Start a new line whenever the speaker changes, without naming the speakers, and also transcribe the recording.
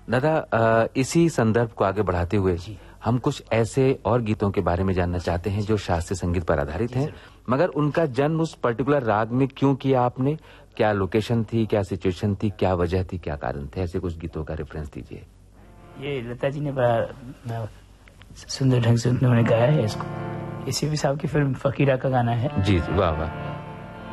दादा, इसी संदर्भ को आगे बढ़ाते हुए हम कुछ ऐसे और गीतों के बारे में जानना चाहते हैं जो शास्त्रीय संगीत पर आधारित हैं, मगर उनका जन्म उस पर्टिकुलर राग में क्यों किया आपने? क्या लोकेशन थी, क्या सिचुएशन थी, क्या वजह थी, क्या कारण थे? ऐसे कुछ गीतों का रेफरेंस दीजिए।
ये लता जी ने बड़ा सुंदर ढंग से उन्होंने गाया है इसको। ये सीपी साहब की फिल्म फकीरा का गाना है।
जी, वाह वाह।